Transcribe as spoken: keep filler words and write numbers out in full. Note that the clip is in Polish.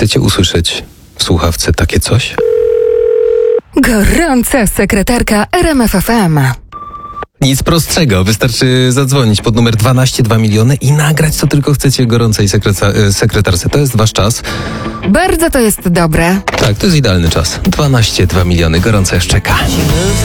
chcecie usłyszeć w słuchawce takie coś? Gorąca sekretarka R M F F M. Nic prostszego, wystarczy zadzwonić pod numer dwanaście dwa miliony i nagrać co tylko chcecie gorącej sekretar- sekretarce. To jest wasz czas. Bardzo to jest dobre. Tak, to jest idealny czas. dwanaście dwa miliony, gorąca jeszcze czeka.